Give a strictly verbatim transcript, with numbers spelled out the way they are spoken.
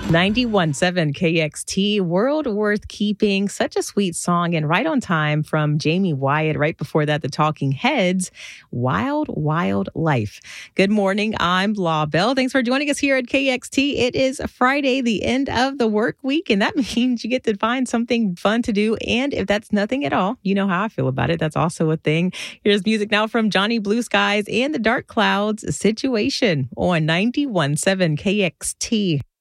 ninety-one point seven K X T, World Worth Keeping. Such a sweet song and right on time from Jamie Wyatt. Right before that, the Talking Heads, Wild, Wild Life. Good morning. I'm Law Bell. Thanks for joining us here at K X T. It is Friday, the end of the work week, and that means you get to find something fun to do. And if that's nothing at all, you know how I feel about it. That's also a thing. Here's music now from Johnny Blue Skies and the Dark Clouds, Situation on ninety-one point seven K X T.